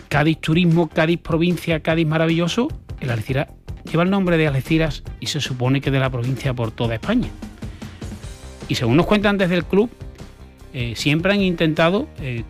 Cádiz Turismo, Cádiz Provincia, Cádiz Maravilloso, el Algeciras lleva el nombre de Algeciras y se supone que de la provincia por toda España. Y según nos cuentan desde el club, siempre han intentado